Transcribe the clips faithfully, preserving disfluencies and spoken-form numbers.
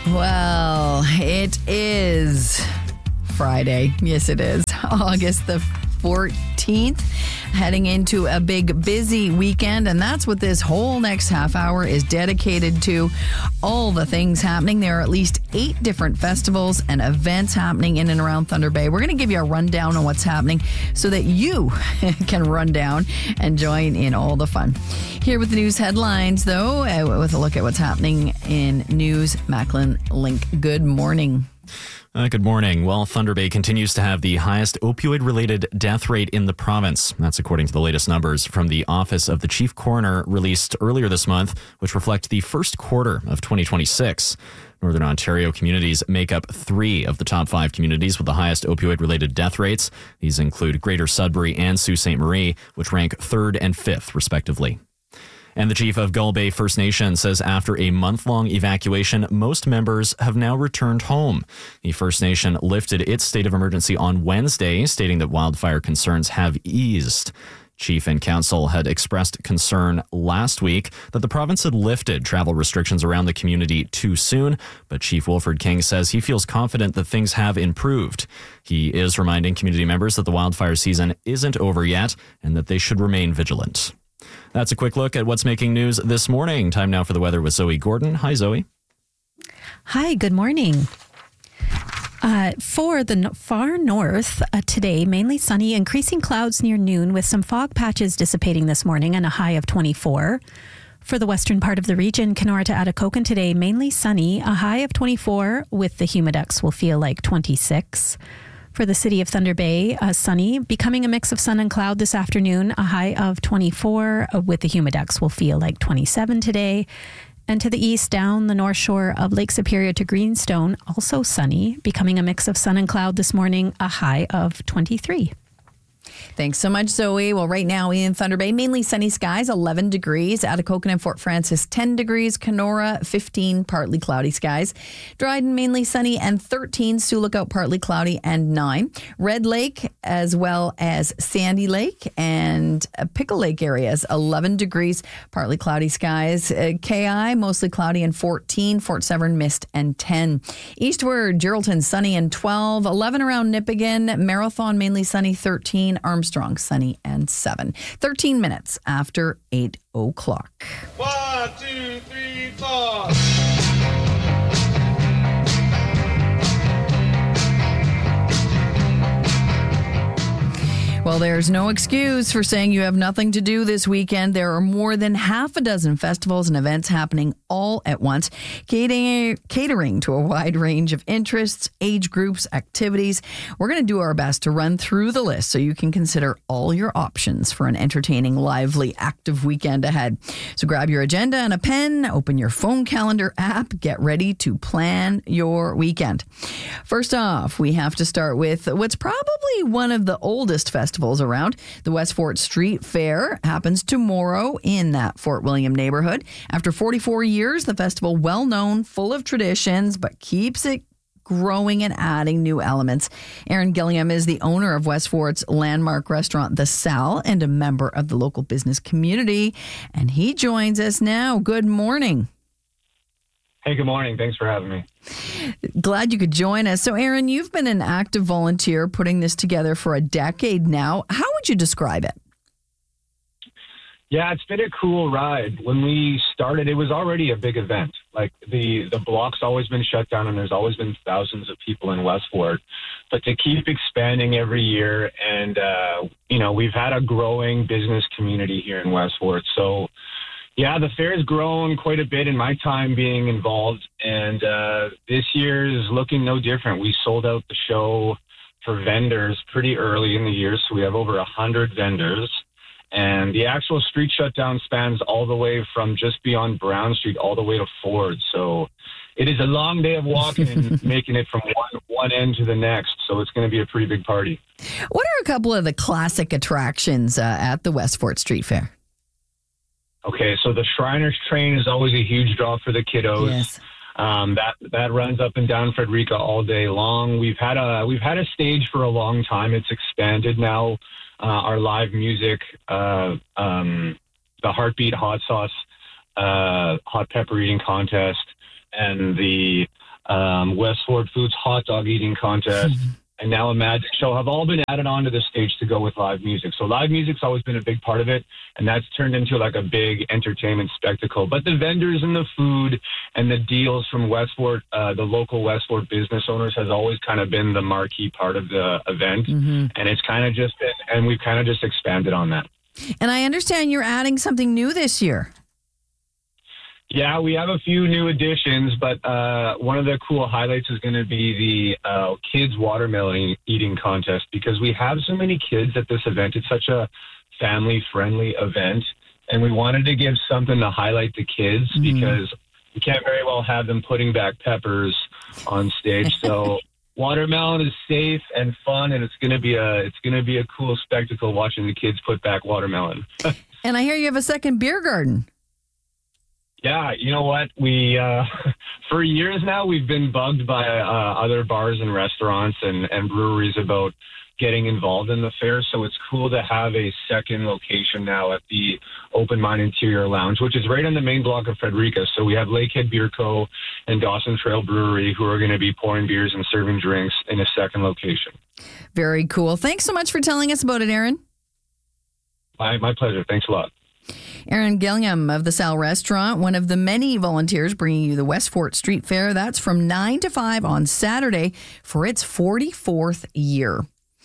Well, it is Friday. Yes, it is. August the fourteenth, heading into a big busy weekend, and that's what this whole next half hour is dedicated to. All the things happening. There are at least eight different festivals and events happening in and around Thunder Bay. We're going to give you a rundown on what's happening so that you can run down and join in all the fun. Here with the news headlines, though, uh, with a look at what's happening in news, Macklin Link. Good morning. Uh, good morning. Well, Thunder Bay continues to have the highest opioid-related death rate in the province. That's according to the latest numbers from the Office of the Chief Coroner released earlier this month, which reflect the first quarter of twenty twenty-six. Northern Ontario communities make up three of the top five communities with the highest opioid-related death rates. These include Greater Sudbury and Sault Ste. Marie, which rank third and fifth, respectively. And the chief of Gull Bay First Nation says after a month-long evacuation, most members have now returned home. The First Nation lifted its state of emergency on Wednesday, stating that wildfire concerns have eased. Chief and council had expressed concern last week that the province had lifted travel restrictions around the community too soon, but Chief Wilfred King says he feels confident that things have improved. He is reminding community members that the wildfire season isn't over yet and that they should remain vigilant. That's a quick look at what's making news this morning. Time now for the weather with Zoe Gordon. Hi, Zoe. Hi, good morning. Uh, for the no- far north uh, today, mainly sunny, increasing clouds near noon with some fog patches dissipating this morning and a high of twenty-four. For the western part of the region, Kenora to Atikokan today, mainly sunny, a high of twenty-four with the humidex will feel like twenty-six. For the city of Thunder Bay, uh, sunny, becoming a mix of sun and cloud this afternoon, a high of twenty-four uh, with the humidex will feel like twenty-seven today. And to the east, down the north shore of Lake Superior to Greenstone, also sunny, becoming a mix of sun and cloud this morning, a high of twenty-three. Thanks so much, Zoe. Well, right now in Thunder Bay, mainly sunny skies, eleven degrees. Atikokan and Fort Frances, ten degrees. Kenora, fifteen, partly cloudy skies. Dryden, mainly sunny, and thirteen. Sioux Lookout, partly cloudy, and nine. Red Lake, as well as Sandy Lake and Pickle Lake areas, eleven degrees, partly cloudy skies. Uh, K I, mostly cloudy, and fourteen. Fort Severn, mist, and ten. Eastward, Geraldton, sunny, and twelve. eleven around Nipigon. Marathon, mainly sunny, thirteen. Armstrong, sunny, and seven. thirteen minutes after eight o'clock. One, two, three, four. Well, there's no excuse for saying you have nothing to do this weekend. There are more than half a dozen festivals and events happening all at once, catering, catering to a wide range of interests, age groups, activities. We're going to do our best to run through the list so you can consider all your options for an entertaining, lively, active weekend ahead. So grab your agenda and a pen, open your phone calendar app, get ready to plan your weekend. First off, we have to start with what's probably one of the oldest festivals around. The West Fort Street Fair happens tomorrow in that Fort William neighborhood. After forty-four years, the festival, well known, full of traditions, but keeps it growing and adding new elements. Aaron Gillingham is the owner of West Fort's landmark restaurant, The Sal, and a member of the local business community. And he joins us now. Good morning. Hey, good morning. Thanks for having me. Glad you could join us. So, Aaron, you've been an active volunteer putting this together for a decade now. How would you describe it? Yeah, it's been a cool ride. When we started, it was already a big event. Like the, the block's always been shut down and there's always been thousands of people in West Fort. But to keep expanding every year and, uh, you know, we've had a growing business community here in West Fort. So, yeah, the fair's grown quite a bit in my time being involved. And uh, this year is looking no different. We sold out the show for vendors pretty early in the year. So we have over one hundred vendors. And the actual street shutdown spans all the way from just beyond Brown Street all the way to Ford. So it is a long day of walking and making it from one, one end to the next. So it's going to be a pretty big party. What are a couple of the classic attractions uh, at the West Fort Street Fair? Okay, so the Shriners train is always a huge draw for the kiddos. Yes. Um, that that runs up and down Frederica all day long. We've had a we've had a stage for a long time. It's expanded now. Uh, our live music, uh, um, the Heartbeat Hot Sauce uh, Hot Pepper Eating Contest, and the um, Westford Foods hot dog eating contest, and now a magic show have all been added onto the stage to go with live music. So live music's always been a big part of it, and that's turned into like a big entertainment spectacle. But the vendors and the food and the deals from Westford, uh, the local Westford business owners, has always kind of been the marquee part of the event. Mm-hmm. And it's kind of just, and we've kind of just expanded on that. And I understand you're adding something new this year. Yeah, we have a few new additions, but uh, one of the cool highlights is going to be the uh, kids watermelon eating contest, because we have so many kids at this event. It's such a family-friendly event, and we wanted to give something to highlight the kids mm-hmm. because we can't very well have them putting back peppers on stage. So watermelon is safe and fun, and it's going to be a it's going to be a cool spectacle watching the kids put back watermelon. And I hear you have a second beer garden. Yeah, you know what? We uh, for years now we've been bugged by uh, other bars and restaurants and, and breweries about getting involved in the fair. So it's cool to have a second location now at the Open Mind Interior Lounge, which is right on the main block of Frederica. So we have Lakehead Beer Co. and Dawson Trail Brewery, who are going to be pouring beers and serving drinks in a second location. Very cool. Thanks so much for telling us about it, Aaron. My, my pleasure. Thanks a lot. Aaron Gilliam of the Sal Restaurant, one of the many volunteers bringing you the West Fort Street Fair. That's from nine to five on Saturday for its forty-fourth year.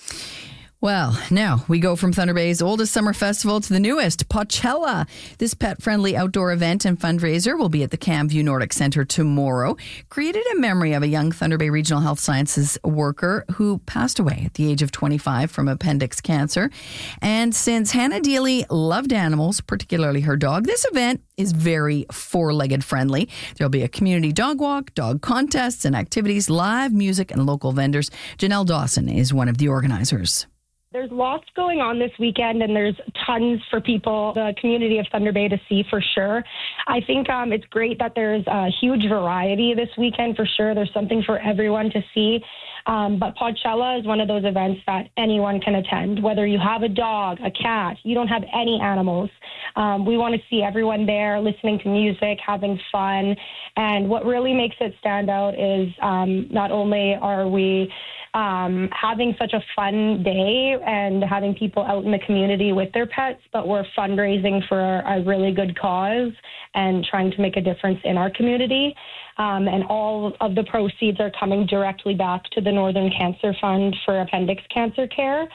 Well, now we go from Thunder Bay's oldest summer festival to the newest, Potchella. This pet-friendly outdoor event and fundraiser will be at the Camview Nordic Centre tomorrow, created in memory of a young Thunder Bay Regional Health Sciences worker who passed away at the age of twenty-five from appendix cancer. And since Hannah Deely loved animals, particularly her dog, this event is very four-legged friendly. There'll be a community dog walk, dog contests and activities, live music, and local vendors. Janelle Dawson is one of the organizers. There's lots going on this weekend, and there's tons for people, the community of Thunder Bay, to see for sure. I think um, it's great that there's a huge variety this weekend for sure. There's something for everyone to see. Um, but Potchella is one of those events that anyone can attend, whether you have a dog, a cat, you don't have any animals. Um, we want to see everyone there listening to music, having fun. And what really makes it stand out is um, not only are we Um, having such a fun day and having people out in the community with their pets, but we're fundraising for a really good cause and trying to make a difference in our community. Um, and all of the proceeds are coming directly back to the Northern Cancer Fund for appendix cancer care.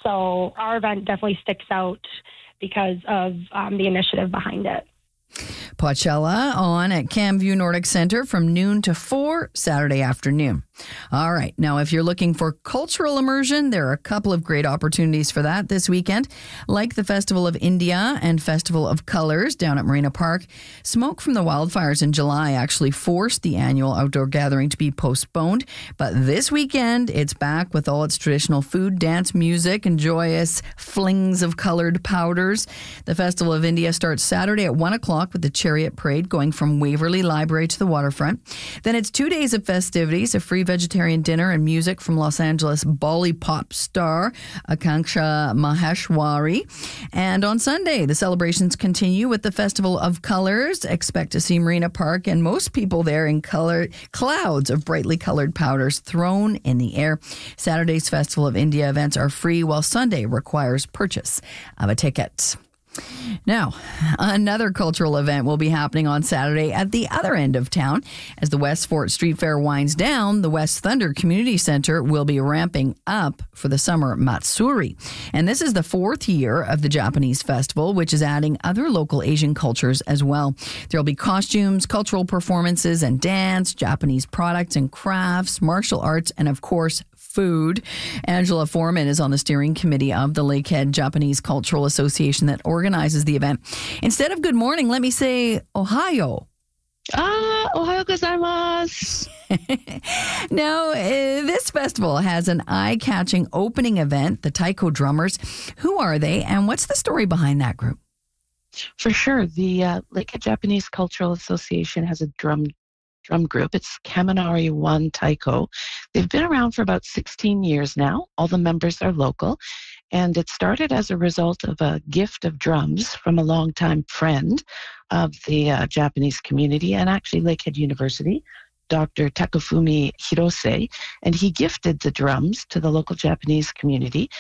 So our event definitely sticks out because of um, the initiative behind it. Potchella on at Camview Nordic Centre from noon to four Saturday afternoon. All right. Now, if you're looking for cultural immersion, there are a couple of great opportunities for that this weekend, like the Festival of India and Festival of Colors down at Marina Park. Smoke from the wildfires in July actually forced the annual outdoor gathering to be postponed, but this weekend it's back with all its traditional food, dance, music, and joyous flings of colored powders. The Festival of India starts Saturday at one o'clock with the Chariot Parade going from Waverley Library to the waterfront. Then it's two days of festivities, a free vegetarian dinner and music from Los Angeles Bolly pop star Akanksha Maheshwari. And on Sunday, the celebrations continue with the Festival of Colors. Expect to see Marina Park and most people there in color clouds of brightly colored powders thrown in the air. Saturday's Festival of India events are free, while Sunday requires purchase of a ticket. Now, another cultural event will be happening on Saturday at the other end of town. As the West Fort Street Fair winds down, the West Thunder Community Center will be ramping up for the summer Matsuri. And this is the fourth year of the Japanese festival, which is adding other local Asian cultures as well. There will be costumes, cultural performances and dance, Japanese products and crafts, martial arts, and of course, food. Angela Foreman is on the steering committee of the Lakehead Japanese Cultural Association that organizes the event. Instead of good morning, let me say Ohio. Ah, Ohio gozaimasu. Now, uh, this festival has an eye-catching opening event, the Taiko Drummers. Who are they, and what's the story behind that group? For sure. The uh, Lakehead Japanese Cultural Association has a drum drum group. It's Kaminari One Taiko. They've been around for about sixteen years now. All the members are local. And it started as a result of a gift of drums from a longtime friend of the uh, Japanese community and actually Lakehead University. Doctor Takafumi Hirose, and he gifted the drums to the local Japanese community